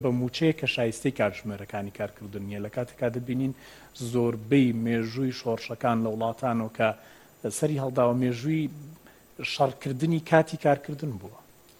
بە موچەیە کە شایستەی کاتژمێرەکانی کارکردن نیە لە کاتێکا دەبینین زۆربەی مێژووی شۆڕشەکان لە وڵاتانەوە کە سەری هەڵداوە مێژووی شەڕکردنی کاتی کارکردن بووە.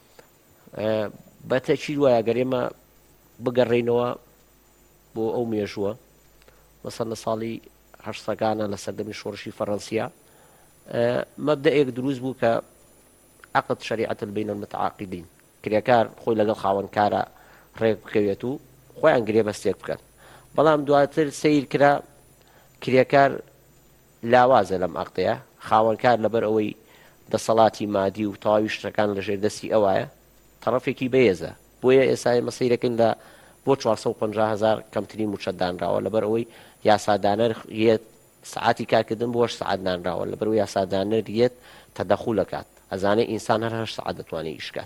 بەتەکید وایە گەر ئێمە بگەڕێینەوە بۆ ئەو مێژووە مەسەڵەن لە ساڵی 800 لە سەردەمی شۆڕشی فەڕەنسیا مەبدەئێک دروست بوو کە عقد شریعەت بین المتعاقدین کرێکار خۆی لەگەڵ خاوەنکارە ڕێک بکەوێت و خۆیان گرێ بەستێک بکەن. بەڵام دواتر سیر کرا کرێکار لاوازە لەم عقدەیە، خاوەنکار لەبەر ئەوەی دەسەڵاتی مادی و تەواوی شتەکان لە ژێردەستی ئەوایە تەڕەفێکی بەهێزە. بۆیە ئێستا ئێمە سەیرەکەین لە بۆ 450,000 کەمترین موچە دانراوە لەبەر ئەوەی یاسادانەر یەت سعاتی کارکردن بۆ 8 سعات دانراوە لەبەر ئەوەی یاسادانەر یەت تەدەخول دەکات ئەزانێ ئینسان هەر 8 سعات دەتوانێت ئیشکات.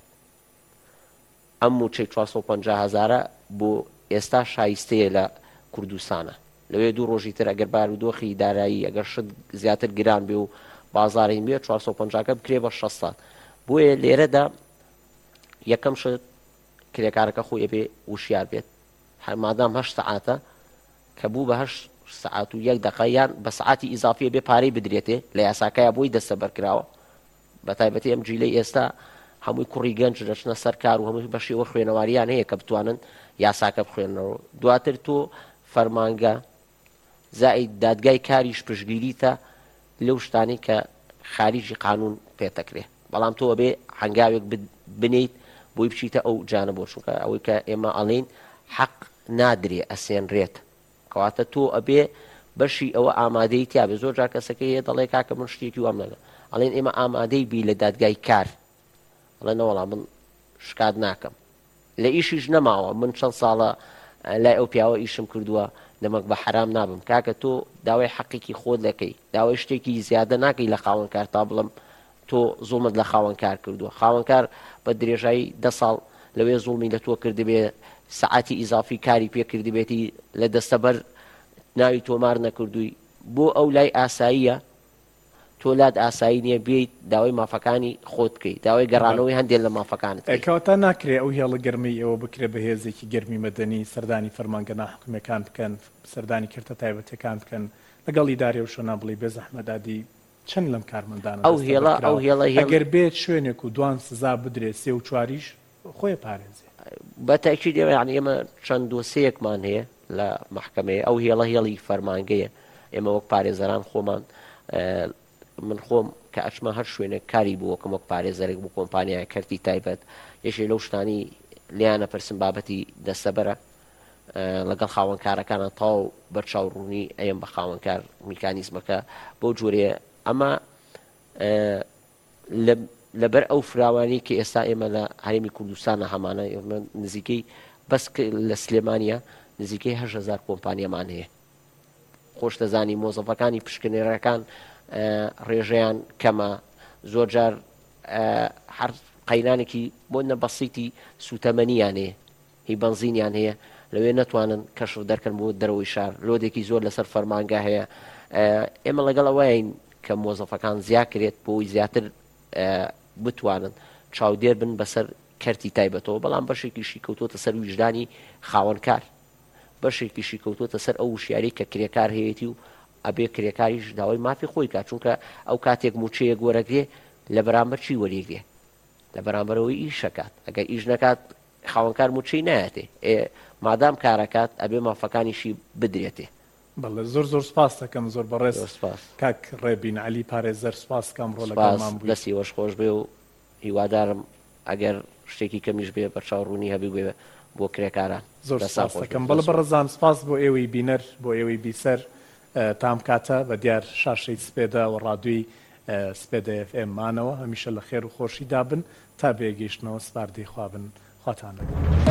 ئەم موچەی 450,000 بۆ ئێستا شایستەیە لە کوردستانە. لەوێ دوو ڕۆژی تر ئەگەر بارودۆخی دارایی ئەگەر شت زیاتر گران بێ و بازارین بێ 450 بکرێ بە 6 سات. بۆیە لێرەدا یەکەم شت کرێکارەکە خۆی بێ وشیار بێت مادام 8 سعاتە کە بوو بە 8 سعات و 1 دقیقە یان بە سعاتی ئیزافیە بێ پارەی بدرێتێ لە یاساکایە بۆی دەستە بەرکراوە. بە تایبەتی ئەم جیلەی ئێستا هەمووی کوڕی گەنج دەچنە سەر کار و هەمووی بەشێوە خوێنەواریان هەیە کە بتوانن یاساکە بخوێنەوە. دواتر تۆ فەرمانگە زائید دادگای کاریش پشتگیریتە لەو شتانی کە خارجی قانون پێتەکرێ. بەڵام تۆ بێ هەنگاوێک بنیت بۆی بچیتە ئەو جانە بۆ چونکە ئەوەی کە ئێمە ئەڵێن حەق نادرێ ئەسێنرێت کەواتە تۆ ئەبێ بەشی ئەوە ئامادەی تیاابێ. زۆر جا کەسەکە هەیە دەڵێ کاکە من شتێکی وام لەگە ئەڵێن ئێمە ئامادەی بی لە دادگای کار ئەڵێن نەوەڵام من شکات ناکەم لە ئیشیش نەماوە من چەند ساڵە لای ئەو پیاوە ئیشم کردووە دەمەک بە حرام نابم. کاکە تۆ داوای حەقێکی خۆت دەکەی داوای شتێکی زیادە ناکەی لە خاوەنکار تا بڵم تۆ زوڵمت لە خاوەنکار کردووە. خاوەنکار بە درێژایی 10 ساڵ لەوێ زوڵمی لە تۆ کردبێ سعاتی ئیزافی کاری پێ کردبێتی لە دەستەبەر ناوی تۆمار نەکردووی بۆ ئەو لای ئاساییە تۆ لات ئاسایی نییە بێیت داوای مافەکانی خۆت بکەیت داوای گەڕانەوەی هەندێک لە مافەکانت کەواتە ناکرێ ئەو هێڵە گەرمی ئەوە بکرێ بە هێزێکی گەرمی مەدەنی سەردانی فەرمانگە ناحکومەکان بکەن سەردانی کردە تایبەتەکان بکەن لەگەڵ ئیدارە و شۆنا بڵی بێ زەحمەدادی چەند لەم کارمەندانە ئەو هێڵە ئەگەر بێت شوێنێک و دوان سزا بدرێ 3 و 4 خۆی پارێزێ. بەتاکید ئێمە چەند دۆسەیەکمان هەیە لە محکەمەیە ئەو هێڵی فەرمانگەیە ئێمە وەک پارێزەران خۆمان من خۆم کە ئەچمە هەر شوێنێک کاری بوو وەکم وەک پارێزەرێک بوو کۆمپانیای کەرتی تایبەت یەشێ لەو شتانی لیانە پرسم بابەتی دەستەبەرە لەگەڵ خاوەنکارەکانە تاو بەرچاوڕوونی ئەم بە خاوەنکار میکانیزمەکە بۆ جۆرێ ئەمە لەبەر ئەو فراوانی کە ئێستا ئێمە لە هەرێمی کوردستانە هەمانە نزیکەی بەس لە سلێمانیا نزیکەی 8,000 کۆمپانیەمان هەیە. خۆش دەزانی مۆزەفەکانی پشکنێرەکان ڕێژەیان کەمە زۆر جار هەر قەینانێکی بۆ نەبەسیتی سوتەمەنییان هەیە هی بەنزینیان هەیە لەوێ نەتوانن کەشف دەرکەن بۆ دەرەوەی شار لۆدێکی زۆر لەسەر فەرمانگە هەیە. ئێمە لەگەڵ ئەوەین کە مۆزەفەکان زیاترێت بۆی زیاتر بتوانن چاودێر بن بەسەر کەرتی تایبەتەوە بەڵام بەشێکیشی کەوتۆتە سەر ویژدانی خاوەنکار بەشێکیشی کەوتۆتە سەر ئەو وشیاری کە کرێکار هەیەی و ئەبێ کرێکاریش داوای مافی خۆی کات چونکە ئەو کاتێک موچەیە گۆرەگرێ لە بەرامبەر چی وەریگرێ لە بەرامبەرەوەی ئیشەکات ئەگەر ئیش نەکات خاوەنکار موچەی نایەتێ مادام کارەکات ئەبێ مافەکانیشی بدرێتێ. بەڵێ زۆر سپاس دەکەم زۆر بەڕێز کاک ڕێبین عەلی پارێزەر سپاس کەم ڕۆ لەگەڵمان بووی دەستی وەش خۆش بێ و هیوادارم ئەگەر شتێکی کەمیش بێ بەرچاوڕوونی هەبی بێ بۆ کرێکاران زۆر سپاس دەکەم. بەڵێ بەڕێزان سپاس بۆ ئێوەی بینەر بۆ ئێوەی بیسەر تام کاتە بە دیار شاشەی سپێدا و ڕادووی سپێدە FM مانەوە هەمیشە لە خێر و خۆشی دابن تا بێگەیشتنەوە سپاردەی خوابن خواتان لەگەڵ.